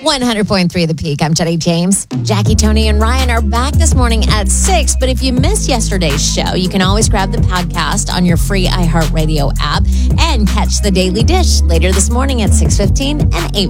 100.3 The Peak. I'm Jenny James. Jackie, Tony, and Ryan are back this morning at 6. But if you missed yesterday's show, you can always grab the podcast on your free iHeartRadio app and catch the Daily Dish later this morning at 6:15 and